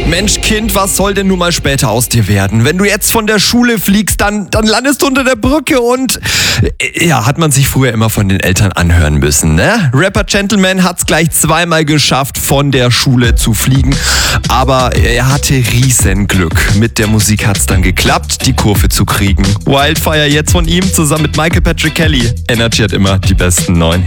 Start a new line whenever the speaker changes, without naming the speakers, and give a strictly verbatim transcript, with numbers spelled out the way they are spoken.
Mensch, Kind, was soll denn nun mal später aus dir werden? Wenn du jetzt von der Schule fliegst, dann, dann landest du unter der Brücke und... Ja, hat man sich früher immer von den Eltern anhören müssen, ne? Rapper Gentleman hat's gleich zweimal geschafft, von der Schule zu fliegen. Aber er hatte riesen Glück. Mit der Musik hat's dann geklappt, die Kurve zu kriegen. Wildfire jetzt von ihm zusammen mit Michael Patrick Kelly. Energy hat immer die besten neuen Hits.